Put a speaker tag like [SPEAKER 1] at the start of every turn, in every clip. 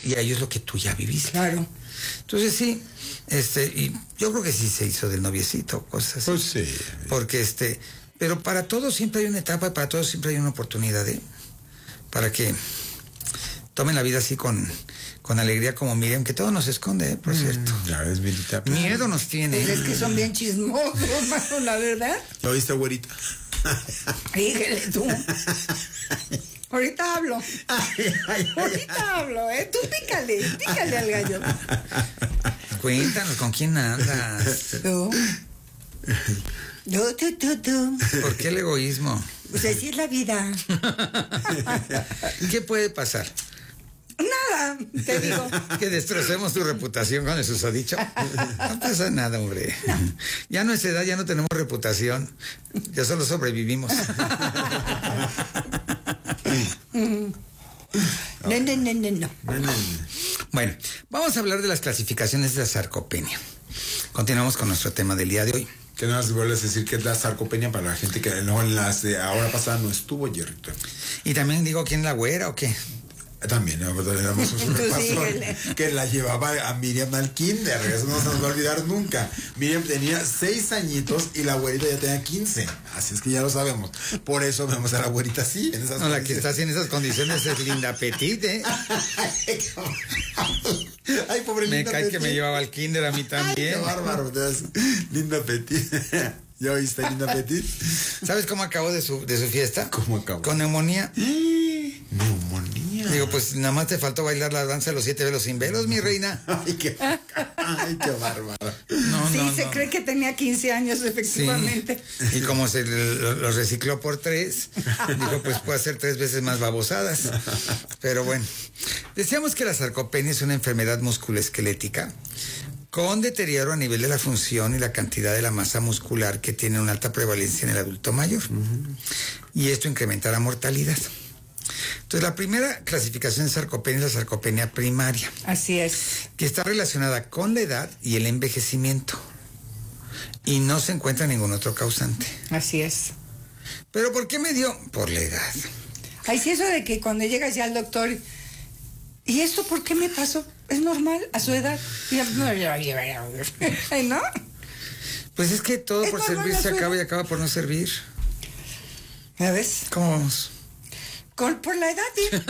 [SPEAKER 1] y a ellos lo que tú ya viviste.
[SPEAKER 2] Claro.
[SPEAKER 1] Entonces sí, y yo creo que sí se hizo del noviecito, cosas así.
[SPEAKER 3] Pues sí.
[SPEAKER 1] Porque pero para todos siempre hay una etapa y para todos siempre hay una oportunidad, para que tomen la vida así con alegría como Miriam, que todo nos esconde, por cierto.
[SPEAKER 3] Ya ves, Milita.
[SPEAKER 1] Miedo nos tiene.
[SPEAKER 2] Pues es que son bien chismosos, mano, la verdad.
[SPEAKER 3] ¿Lo viste, güerita?
[SPEAKER 2] Dígale tú. Ahorita hablo. Ahorita hablo, Tú pícale al gallo.
[SPEAKER 1] Cuéntanos, ¿con quién andas?
[SPEAKER 2] Tú. Tú.
[SPEAKER 1] ¿Por qué el egoísmo?
[SPEAKER 2] Pues así es la vida.
[SPEAKER 1] ¿Qué puede pasar?
[SPEAKER 2] Nada, te digo.
[SPEAKER 1] Que destrocemos tu reputación con el susodicho. No pasa nada, hombre. Ya a nuestra edad ya no tenemos reputación. Ya solo sobrevivimos.
[SPEAKER 2] No.
[SPEAKER 1] Bueno, vamos a hablar de las clasificaciones de la sarcopenia. Continuamos con nuestro tema del día de hoy.
[SPEAKER 3] ¿Qué nos vuelves a decir que es la sarcopenia para la gente que no en las de ahora pasada no estuvo, Jerrito?
[SPEAKER 1] Y también digo, ¿quién la güera o qué?
[SPEAKER 3] También, le damos un repaso que la llevaba a Miriam al kinder, eso no se nos va a olvidar nunca. Miriam tenía 6 añitos y la güerita ya tenía 15, así es que ya lo sabemos. Por eso vemos a la güerita así, en esas
[SPEAKER 1] la que está así en esas condiciones es Linda Petit,
[SPEAKER 3] Ay, pobre
[SPEAKER 1] me
[SPEAKER 3] Linda
[SPEAKER 1] cae
[SPEAKER 3] Petit.
[SPEAKER 1] que me llevaba al kinder a mí también.
[SPEAKER 3] Ay, qué bárbaro, Linda Petit. ¿Ya oíste, Linda Petit?
[SPEAKER 1] ¿Sabes cómo acabó de su fiesta?
[SPEAKER 3] ¿Cómo acabó?
[SPEAKER 1] Con neumonía.
[SPEAKER 3] Neumonía.
[SPEAKER 1] Digo, pues nada más te faltó bailar la danza de los 7 velos sin velos, mi reina.
[SPEAKER 3] Ay, qué bárbaro.
[SPEAKER 2] Se cree que tenía 15 años, efectivamente.
[SPEAKER 1] Sí. Y como se lo recicló por 3, dijo, pues puede hacer 3 veces más babosadas. Pero bueno, decíamos que la sarcopenia es una enfermedad musculoesquelética con deterioro a nivel de la función y la cantidad de la masa muscular que tiene una alta prevalencia en el adulto mayor. Y esto incrementa la mortalidad. Entonces, la primera clasificación de sarcopenia es la sarcopenia primaria.
[SPEAKER 2] Así es.
[SPEAKER 1] Que está relacionada con la edad y el envejecimiento. Y no se encuentra ningún otro causante.
[SPEAKER 2] Así es.
[SPEAKER 1] ¿Pero por qué me dio? Por la edad.
[SPEAKER 2] Ay, sí, eso de que cuando llegas ya al doctor, ¿y esto por qué me pasó? ¿Es normal a su edad? Ay, ¿no?
[SPEAKER 1] Pues es que todo
[SPEAKER 2] Es
[SPEAKER 1] por
[SPEAKER 2] normal
[SPEAKER 1] servir
[SPEAKER 2] a
[SPEAKER 1] se
[SPEAKER 2] su
[SPEAKER 1] acaba y
[SPEAKER 2] edad.
[SPEAKER 1] acaba por no servir.
[SPEAKER 2] ¿Ya ves?
[SPEAKER 1] ¿Cómo vamos?
[SPEAKER 2] Por la edad, tío.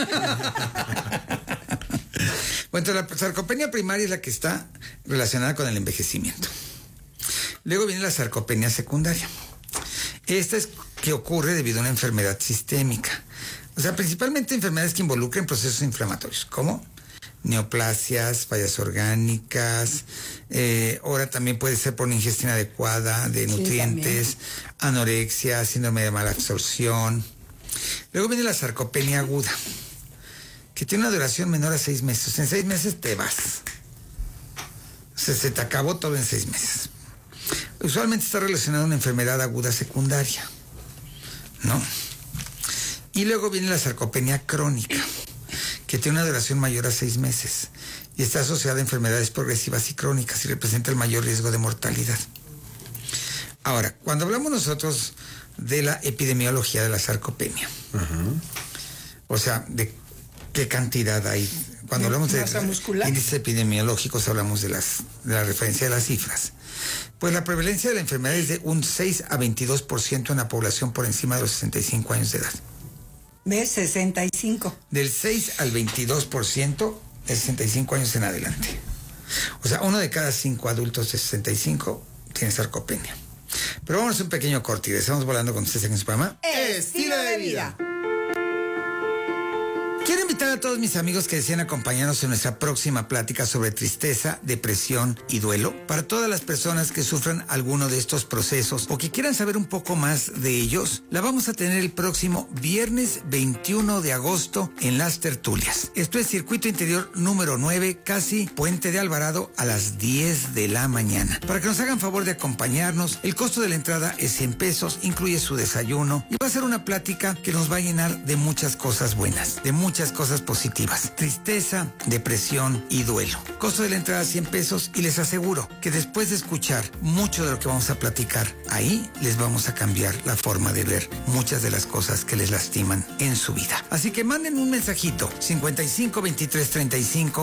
[SPEAKER 1] Bueno, la sarcopenia primaria es la que está relacionada con el envejecimiento. Luego viene la sarcopenia secundaria. Esta es que ocurre debido a una enfermedad sistémica. O sea, principalmente enfermedades que involucren procesos inflamatorios, como neoplasias, fallas orgánicas, ahora también puede ser por una ingesta inadecuada de nutrientes, anorexia, síndrome de mala absorción. Luego viene la sarcopenia aguda, que tiene una duración menor a 6 meses. En 6 meses te vas. O sea, se te acabó todo en 6 meses. Usualmente está relacionada a una enfermedad aguda secundaria, ¿no? Y luego viene la sarcopenia crónica, que tiene una duración mayor a 6 meses y está asociada a enfermedades progresivas y crónicas y representa el mayor riesgo de mortalidad. Ahora, cuando hablamos nosotros de la epidemiología de la sarcopenia, o sea, de qué cantidad hay, cuando hablamos de índices epidemiológicos hablamos de la referencia de las cifras. Pues la prevalencia de la enfermedad es de un 6 a 22% en la población por encima de los 65 años de edad.
[SPEAKER 2] ¿Ves? 65.
[SPEAKER 1] Del 6 al 22% de 65 años en adelante. O sea, 1 de cada 5 adultos de 65 tiene sarcopenia. Pero vamos a un pequeño corte y estamos volando con ustedes en su programa
[SPEAKER 2] Estilo de vida.
[SPEAKER 1] Quiero invitar a todos mis amigos que deseen acompañarnos en nuestra próxima plática sobre tristeza, depresión y duelo. Para todas las personas que sufran alguno de estos procesos o que quieran saber un poco más de ellos, la vamos a tener el próximo viernes 21 de agosto en Las Tertulias. Esto es Circuito Interior número 9, casi Puente de Alvarado, a las 10 de la mañana. Para que nos hagan favor de acompañarnos, el costo de la entrada es 100 pesos, incluye su desayuno y va a ser una plática que nos va a llenar de muchas cosas buenas, de muchas cosas positivas. Tristeza, depresión y duelo. Costo de la entrada 100 pesos y les aseguro que después de escuchar mucho de lo que vamos a platicar, ahí les vamos a cambiar la forma de ver muchas de las cosas que les lastiman en su vida. Así que manden un mensajito 55 23 35